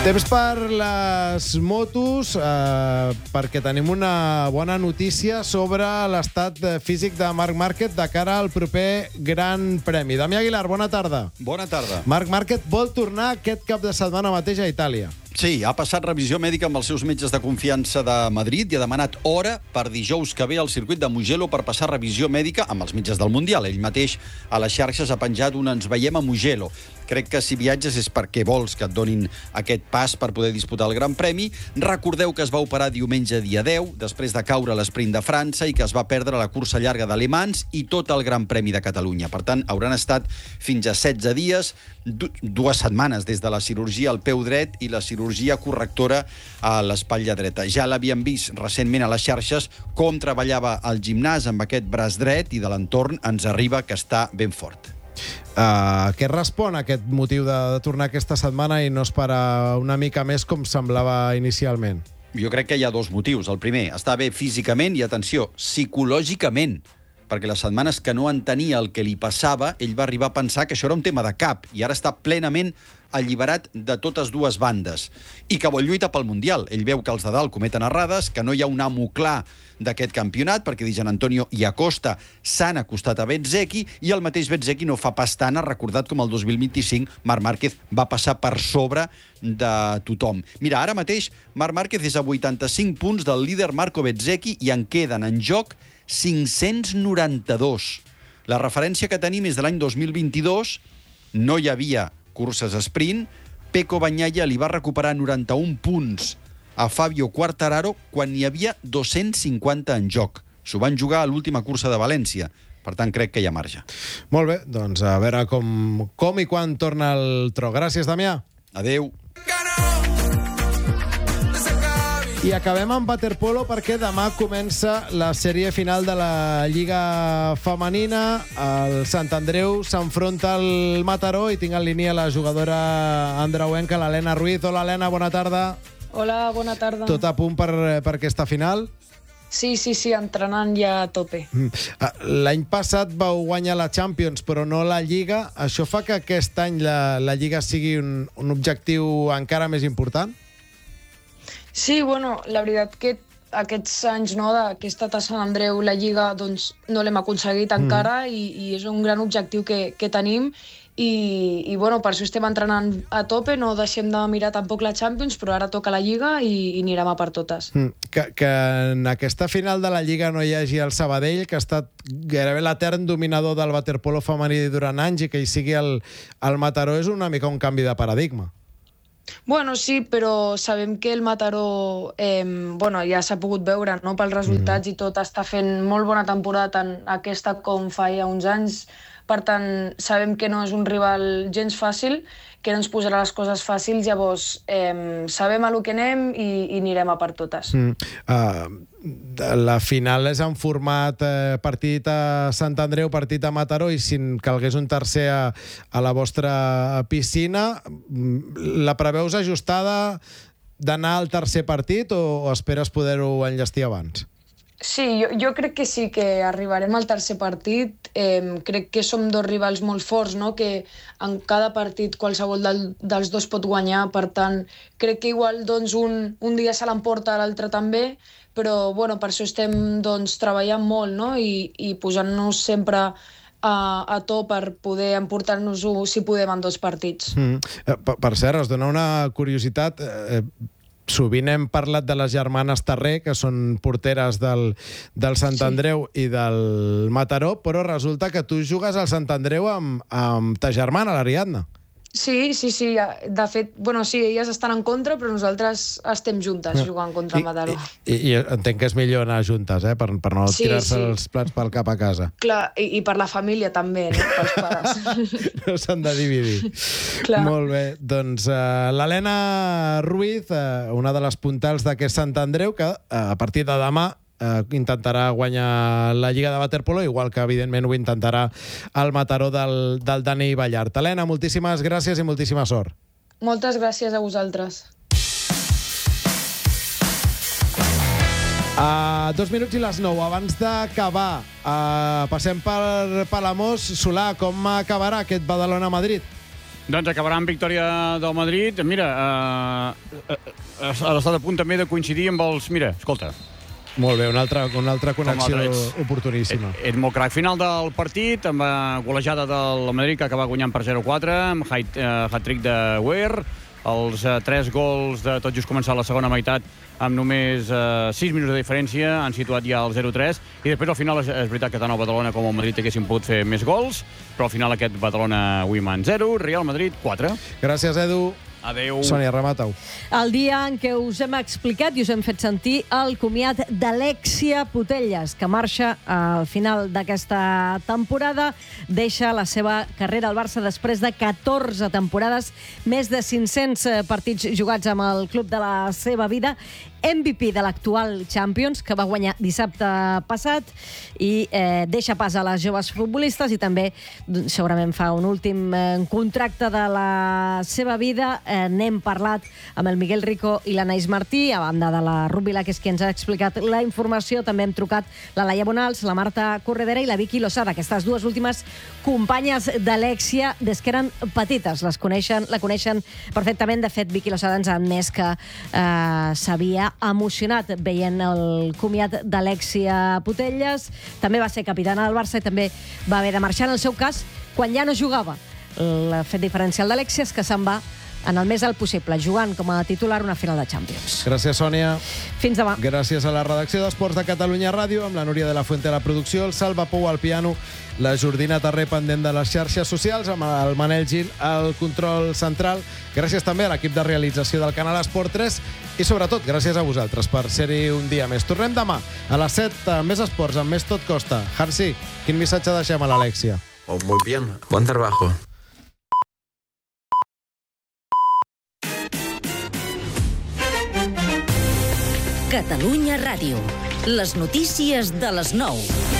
Temps per les motos, perquè tenim una bona notícia sobre l'estat físic de Marc Márquez de cara al proper Gran Premi. Damià Aguilar, bona tarda. Bona tarda. Marc Márquez vol tornar aquest cap de setmana mateix a Itàlia. Sí, ha passat revisió mèdica amb els seus metges de confiança de Madrid i ha demanat hora per dijous que ve al circuit de Mugello per passar revisió mèdica amb els metges del Mundial. Ell mateix a les xarxes ha penjat un "ens veiem a Mugello". Crec que si viatges és perquè vols que et donin aquest pas per poder disputar el Gran Premi. Recordeu que es va operar diumenge dia 10, després de caure a l'esprint de França i que es va perdre la cursa llarga de Le Mans i tot el Gran Premi de Catalunya. Per tant, hauran estat fins a 16 dies, 2 setmanes des de la cirurgia al peu dret i la cirurgia correctora a l'espatlla dreta. Ja l'havíem vist recentment a les xarxes com treballava al gimnàs amb aquest braç dret i de l'entorn ens arriba que està ben fort. Què respon a aquest motiu de tornar aquesta setmana i no esperar una mica més com semblava inicialment? Jo crec que hi ha 2 motius. El primer, està bé físicament i, atenció, psicològicament, perquè les setmanes que no entenia el que li passava, ell va arribar a pensar que això era un tema de cap i ara està plenament alliberat de totes dues bandes i que vol lluitar pel Mundial. Ell veu que els de dalt cometen errades, que no hi ha un amo clar d'aquest campionat, perquè Di Gianantonio i Acosta s'han acostat a Bezzecchi i el mateix Bezzecchi no fa pas tant, ha recordat com el 2025 Marc Márquez va passar per sobre de tothom. Mira, ara mateix Marc Márquez és a 85 punts del líder Marco Bezzecchi i en queden en joc 592. La referència que tenim és de l'any 2022, no hi havia curses sprint. Pecco Bagnaia li va recuperar 91 punts a Fabio Quartararo quan n'hi havia 250 en joc. S'ho van jugar a l'última cursa de València. Per tant, crec que hi ha marge. Molt bé, doncs a veure com i quan torna el tro. Gràcies, Damià. Adéu. I acabem amb waterpolo perquè demà comença la sèrie final de la Lliga Femenina. El Sant Andreu s'enfronta al Mataró i tinc en línia la jugadora andreuenca, l'Helena Ruiz. Hola, Helena, bona tarda. Hola, bona tarda. Tot a punt per aquesta final? Sí, entrenant ja a tope. L'any passat vau guanyar la Champions, però no la Lliga. Això fa que aquest any la Lliga sigui un objectiu encara més important? Sí, bueno, la veritat que aquests anys que he estat a Sant Andreu, la Lliga, doncs no l'hem aconseguit encara i és un gran objectiu que tenim i bueno, per això estem entrenant a tope, no deixem de mirar tampoc la Champions, però ara toca la Lliga i anirem a per totes. Que en aquesta final de la Lliga no hi hagi el Sabadell, que ha estat gairebé l'etern dominador del waterpolo femení durant anys i que hi sigui el Mataró és una mica un canvi de paradigma. Bueno, sí, però sabem que el Mataró ja s'ha pogut veure, no? Pels resultats i tot, està fent molt bona temporada tant aquesta com fa ja uns anys. Per tant, sabem que no és un rival gens fàcil, que no ens posarà les coses fàcils, llavors sabem a lo que anem i anirem a per totes. La final és en format partit a Sant Andreu, partit a Mataró, i si calgués un tercer a la vostra piscina, la preveus ajustada d'anar al tercer partit o esperes poder-ho enllestir abans? Sí, jo crec que sí, que arribarem al tercer partit. Crec que som 2 rivals molt forts, no? Que en cada partit qualsevol dels 2 pot guanyar, per tant, crec que igual doncs, un dia se l'emporta, l'altre també, però bueno, per això estem doncs, treballant molt, no? I posant-nos sempre a to per poder emportar-nos-ho, si podem, en 2 partits. Per cert, es dona una curiositat. Sovint hem parlat de les germanes Terré, que són porteres del Sant Andreu i del Mataró, però resulta que tu jugues al Sant Andreu amb ta germana, l'Ariadna. Sí. De fet, bueno, sí, elles estan en contra, però nosaltres estem juntes jugant contra el Mataró. I entenc que és millor anar juntes, per no tirar-se els plats pel cap a casa. Clar, i per la família també, no? Pels pares. No s'han de dividir. Clar. Molt bé, doncs l'Helena Ruiz, una de les puntals d'aquest Sant Andreu, que a partir de demà intentarà guanyar la Lliga de waterpolo, igual que evidentment ho intentarà el Mataró del Dani Ballart. Helena, moltíssimes gràcies i moltíssima sort. Moltes gràcies a vosaltres. 2 minuts i les 9. Abans d'acabar, passem per Palamós. Solà, com acabarà aquest Badalona-Madrid? Doncs acabarà amb victòria del Madrid. Mira, ha estat a punt també de coincidir amb els... Mira, escolta. Molt bé, una altra connexió oportuníssima. És molt crac. Final del partit, amb golejada del Madrid, que acaba guanyant per 0-4, amb hat-trick de Weir. Els 3 gols de tot just començar la segona meitat amb només 6 minuts de diferència han situat ja el 0-3 i després al final és veritat que tant el Badalona com el Madrid haguessin pogut fer més gols, però al final aquest Badalona-Wiman 0, Real Madrid 4. Gràcies, Edu. Adéu. Sònia, remata-ho. El dia en què us hem explicat i us hem fet sentir el comiat d'Alexia Putellas, que marxa al final d'aquesta temporada, deixa la seva carrera al Barça després de 14 temporades, més de 500 partits jugats amb el club de la seva vida, MVP de l'actual Champions, que va guanyar dissabte passat, i deixa pas a les joves futbolistes i també segurament fa un últim contracte de la seva vida. N'hem parlat amb el Miguel Rico i l'Anaïs Martí, a banda de la Rubila, que és qui ens ha explicat la informació. També hem trucat la Laia Bonals, la Marta Corredera i la Vicky Losada, aquestes dues últimes companyes d'Alexia des que eren petites. La coneixen perfectament. De fet, Vicky Losada ens ha admès que s'havia emocionat veient el comiat d'Alexia Putellas. També va ser capitana del Barça i també va haver de marxar, en el seu cas, quan ja no jugava. El fet diferencial d'Alexia és que se'n va en el més alt possible, jugant com a titular una final de Champions. Gràcies, Sònia. Fins demà. Gràcies a la redacció d'Esports de Catalunya Ràdio, amb la Núria de la Fuente a la producció, el Salva Pou al piano, la Jordina Tarré pendent de les xarxes socials, amb el Manel Gil al control central. Gràcies també a l'equip de realització del canal Esport 3 i, sobretot, gràcies a vosaltres per ser-hi un dia més. Tornem demà a les 7 amb més esports, amb més Tot Costa. Harsi, quin missatge deixem a l'Alexia? Oh, muy bien. Buen trabajo. Catalunya Ràdio. Les notícies de les 9.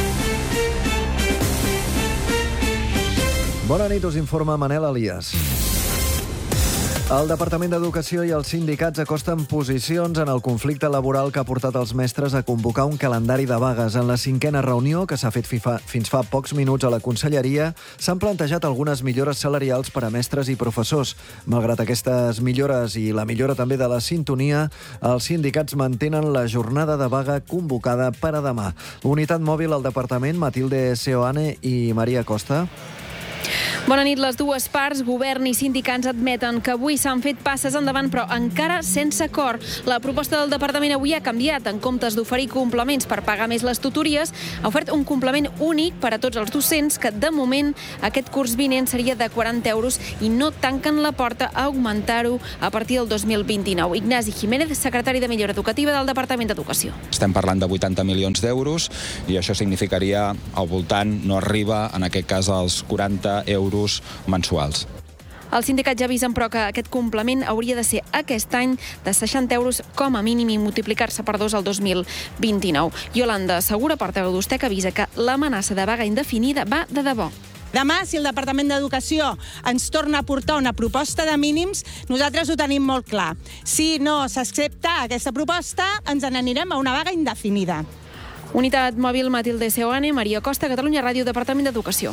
Bona nit, us informa Manel Elias. El Departament d'Educació i els sindicats acosten posicions en el conflicte laboral que ha portat els mestres a convocar un calendari de vagues. En la 5a reunió, que s'ha fet fins fa pocs minuts a la Conselleria, s'han plantejat algunes millores salarials per a mestres i professors. Malgrat aquestes millores i la millora també de la sintonia, els sindicats mantenen la jornada de vaga convocada per a demà. Unitat mòbil al Departament, Matilde Seoane i Maria Costa. Bona nit. Les dues parts, govern i sindicats, admeten que avui s'han fet passes endavant, però encara sense acord. La proposta del departament avui ha canviat. En comptes d'oferir complements per pagar més les tutories, ha ofert un complement únic per a tots els docents, que de moment aquest curs vinent seria de 40 euros i no tanquen la porta a augmentar-ho a partir del 2029. Ignasi Jiménez, secretari de Millora Educativa del Departament d'Educació. Estem parlant de 80 milions d'euros i això significaria al voltant, no arriba en aquest cas als 40 euros mensuals. Els sindicats ja avisen, però, que aquest complement hauria de ser aquest any de 60 euros com a mínim i multiplicar-se per 2 al 2029. Yolanda Segura, portaveu d'USTEC, avisa que l'amenaça de vaga indefinida va de debò. Demà, si el Departament d'Educació ens torna a portar una proposta de mínims, nosaltres ho tenim molt clar. Si no s'accepta aquesta proposta, ens n'anirem a una vaga indefinida. Unitat mòbil, Matilde Seoane, Maria Costa, Catalunya Ràdio, Departament d'Educació.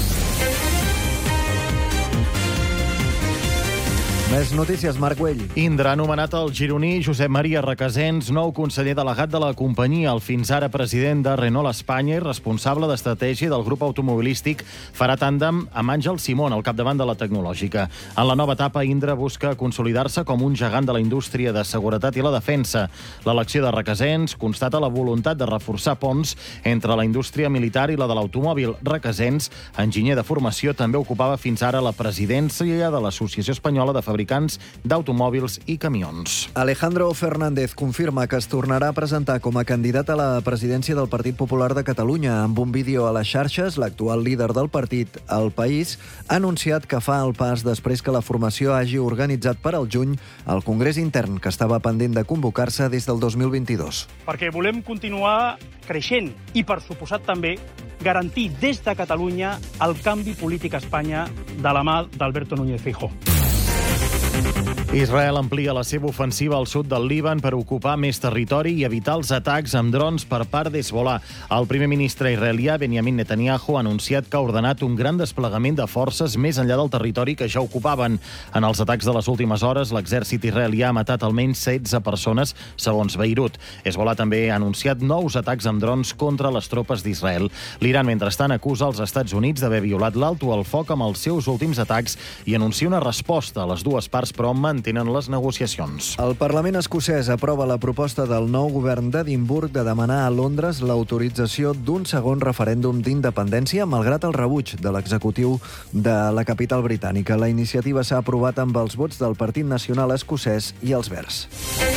Més notícies, Marc Güell. Indra ha nomenat el gironí Josep Maria Requesens nou conseller delegat de la companyia. El fins ara president de Renault Espanya i responsable d'estratègia del grup automobilístic farà tàndem amb Àngel Simón al capdavant de la tecnològica. En la nova etapa, Indra busca consolidar-se com un gegant de la indústria de seguretat i la defensa. L'elecció de Requesens constata la voluntat de reforçar ponts entre la indústria militar i la de l'automòbil. Requesens, enginyer de formació, també ocupava fins ara la presidència de l'Associació Espanyola de Fabricants d'automòbils i camions. Alejandro Fernández confirma que es tornarà a presentar com a candidat a la presidència del Partit Popular de Catalunya. Amb un vídeo a les xarxes, l'actual líder del partit, El País, ha anunciat que fa el pas després que la formació hagi organitzat per al juny el Congrés Intern, que estava pendent de convocar-se des del 2022. Perquè volem continuar creixent i, per suposat també, garantir des de Catalunya el canvi polític a Espanya de la mà d'Alberto Núñez Feijóo. Israel amplia la seva ofensiva al sud del Líban per ocupar més territori i evitar els atacs amb drons per part d'Hezbollah. El primer ministre israelià, Benjamin Netanyahu, ha anunciat que ha ordenat un gran desplegament de forces més enllà del territori que ja ocupaven. En els atacs de les últimes hores, l'exèrcit israelià ha matat almenys 16 persones, segons Beirut. Hezbollah també ha anunciat nous atacs amb drons contra les tropes d'Israel. L'Iran, mentrestant, acusa els Estats Units d'haver violat l'alto al foc amb els seus últims atacs i anuncia una resposta a les dues parts, però mantenen les negociacions. El Parlament escocès aprova la proposta del nou govern d'Edimburg de demanar a Londres l'autorització d'un segon referèndum d'independència, malgrat el rebuig de l'executiu de la capital britànica. La iniciativa s'ha aprovat amb els vots del Partit Nacional Escocès i els Verds.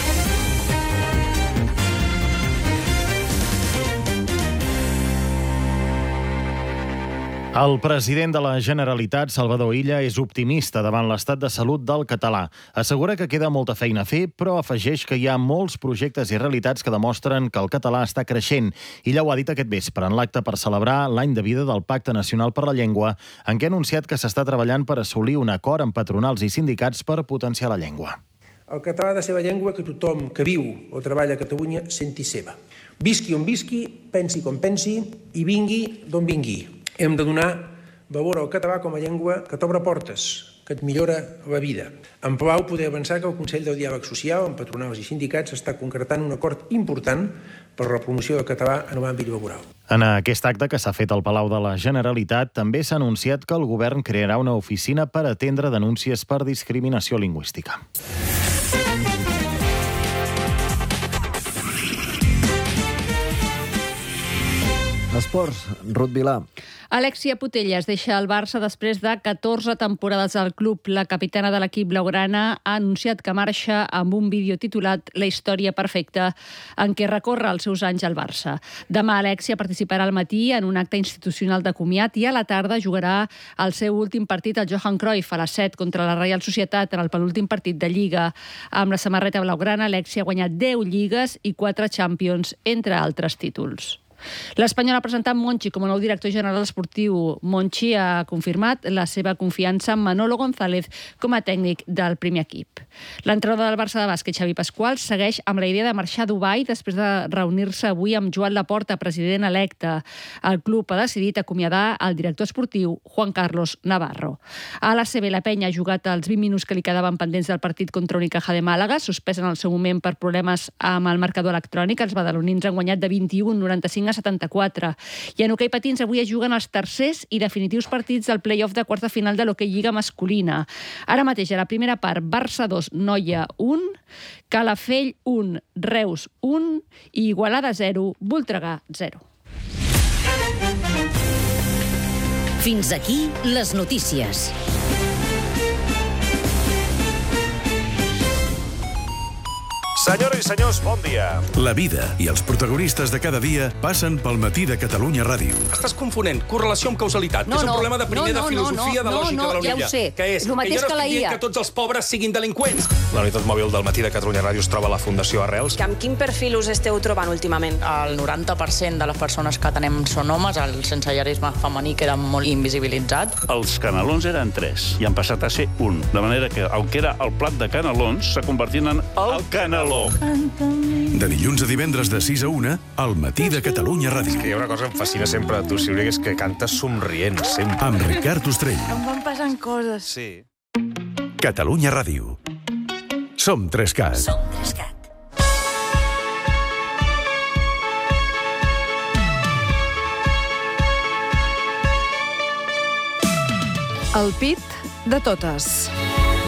El president de la Generalitat, Salvador Illa, és optimista davant l'estat de salut del català. Assegura que queda molta feina a fer, però afegeix que hi ha molts projectes i realitats que demostren que el català està creixent. Illa ho ha dit aquest vespre en l'acte per celebrar l'any de vida del Pacte Nacional per la Llengua, en què ha anunciat que s'està treballant per assolir un acord amb patronals i sindicats per potenciar la llengua. El català ha de ser la llengua que tothom que viu o treballa a Catalunya senti seva. Visqui on visqui, pensi com pensi i vingui d'on vingui. Hem de donar valor al català com a llengua que t'obre portes, que et millora la vida. Em plau poder avançar que el Consell del Diàleg Social, amb patronals i sindicats, està concretant un acord important per la promoció del català en l'àmbit laboral. En aquest acte que s'ha fet al Palau de la Generalitat també s'ha anunciat que el govern crearà una oficina per atendre denúncies per discriminació lingüística. Esports, Ruth Vilà. Alexia Putellas deixa el Barça després de 14 temporades al club. La capitana de l'equip blaugrana ha anunciat que marxa amb un vídeo titulat La història perfecta, en què recorre els seus anys al Barça. Demà Alexia participarà al matí en un acte institucional de comiat i a la tarda jugarà el seu últim partit al Johan Cruyff a les 7 contra la Reial Societat en el penúltim partit de Lliga. Amb la samarreta blaugrana, Alexia ha guanyat 10 lligues i 4 Champions, entre altres títols. L'Espanyol ha presentat Monchi com a nou director general esportiu. Monchi ha confirmat la seva confiança en Manolo González com a tècnic del primer equip. L'entrenador del Barça de bàsquet, Xavi Pasqual, segueix amb la idea de marxar a Dubai després de reunir-se avui amb Joan Laporta, president electe. El club ha decidit acomiadar el director esportiu, Juan Carlos Navarro. A l'ACB, la Penya ha jugat els 20 minuts que li quedaven pendents del partit contra Unicaja de Màlaga, suspès en el seu moment per problemes amb el marcador electrònic. Els badalonins han guanyat de 21-95 a 74. I en hoquei patins avui es juguen els tercers i definitius partits del play-off de quarts de final de l'hoquei Lliga masculina. Ara mateix, a la primera part, Barça 2, Noia 1, Calafell 1, Reus 1 i Igualada 0, Voltregà 0. Fins aquí les notícies. Senyores i senyors, bon dia. La vida i els protagonistes de cada dia passen pel Matí de Catalunya Ràdio. Estàs confonent correlació amb causalitat, que és un problema de primer de filosofia de lògica de la Unilla. Ja ho sé. Que és El mateix que jo no que la estic dient IA. que tots els pobres siguin delinqüents. La unitat mòbil del Matí de Catalunya Ràdio es troba a la Fundació Arrels. Amb quin perfil us esteu trobant últimament? El 90% de les persones que tenem són homes, el sensellarisme femení queda molt invisibilitzat. Els canelons eren 3 i han passat a ser 1. De manera que el que era el plat de canelons s'ha convertit en el caneló. De dilluns a divendres de 6 a 1, al Matí de Catalunya Ràdio. És que hi ha una cosa que em fascina sempre de tu, Sílvia, que és que cantes somrient, sempre. Amb Ricard Ostrell. Em van passant coses. Sí. Catalunya Ràdio. Som 3CAT. Som 3CAT. El pit de totes.